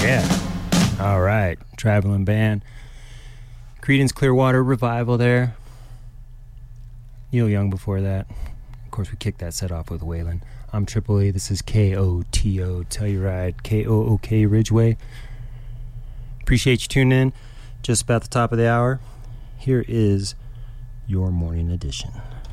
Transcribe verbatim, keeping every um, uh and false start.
Yeah. All right. Traveling Band. Creedence Clearwater Revival there. Neil Young before that. Of course, we kicked that set off with Waylon. I'm Triple A. This is K O T O Telluride. K O O K Ridgeway. Appreciate you tuning in. Just about the top of the hour. Here is your morning edition.